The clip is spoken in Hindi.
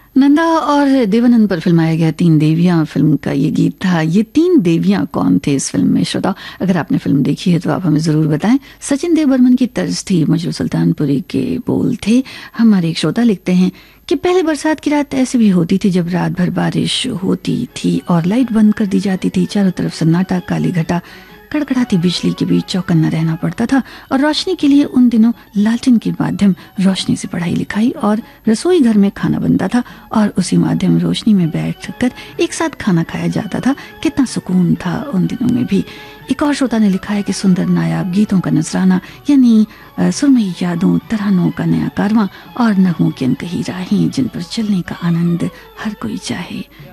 नंदा और देवानंद पर फिल्माया गया तीन देवियां फिल्म का ये गीत था। ये तीन देवियां कौन थे इस फिल्म में? श्रोता, अगर आपने फिल्म देखी है तो आप हमें जरूर बताएं। सचिन देव बर्मन की तर्ज थी, मजरू सुल्तानपुरी के बोल थे। हमारे एक श्रोता लिखते हैं कि पहले बरसात की रात ऐसी भी होती थी जब रात भर बारिश होती थी और लाइट बंद कर दी जाती थी। चारों तरफ सन्नाटा, काली घटा, कड़कड़ाती बिजली के बीच चौकन्ना रहना पड़ता था और रोशनी के लिए उन दिनों लालटेन के माध्यम रोशनी से पढ़ाई लिखाई और रसोई घर में खाना बनता था और उसी माध्यम रोशनी में बैठकर एक साथ खाना खाया जाता था। कितना सुकून था उन दिनों में भी। एक और श्रोता ने लिखा है कि सुंदर नायाब गीतों का नजराना, यानी सुरमई यादों, तरानों का नया कारवां और नगमों की अनकही राहें जिन पर चलने का आनंद हर कोई चाहे।